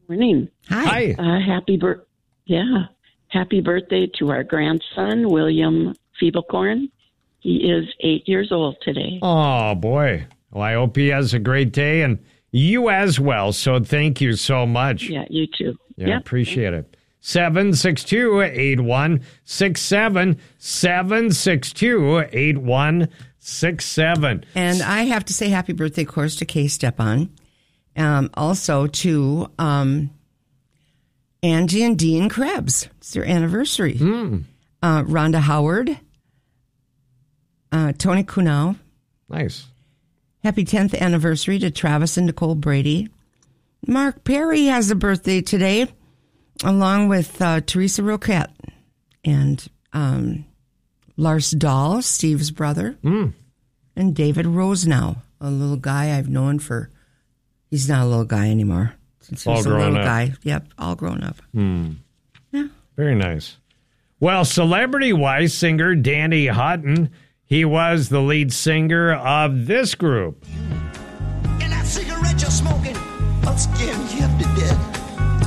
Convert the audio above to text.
Morning. Hi. Happy birthday to our grandson, William Feeblecorn. He is 8 years old today. Oh, boy. Well, I hope he has a great day, and you as well. So thank you so much. Yeah, you too. Yeah, Yep. appreciate it. 762-8167, 762-8167. And I have to say happy birthday, of course, to Kay Stepan. Also to Angie and Dean Krebs. It's their anniversary. Rhonda Howard. Tony Kunau. Nice. Happy 10th anniversary to Travis and Nicole Brady. Mark Perry has a birthday today, along with Teresa Roquette and Lars Dahl, Steve's brother, and David Rosenau, a little guy I've known for, he's not a little guy anymore. Since he was a little guy. Yep, all grown up. Yeah. Very nice. Well, celebrity-wise, singer Danny Hutton, he was the lead singer of this group. And that cigarette you're smoking, I'll scare you to death.